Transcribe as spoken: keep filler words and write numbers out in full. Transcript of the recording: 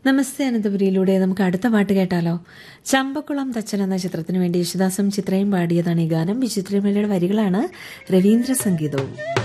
നമസ്തേ അനന്തപുരിയിലൂടെ നമുക്ക് അടുത്ത പാട്ട് കേട്ടാലോ. ചമ്പക്കുളം തച്ചൻ എന്ന ചിത്രത്തിനു വേണ്ടി യേശുദാസും ചിത്രയും പാടിയതാണ് ഈ ഗാനം. വിചിത്രമേലയുടെ വരികളാണ്, രവീന്ദ്ര സംഗീതവും.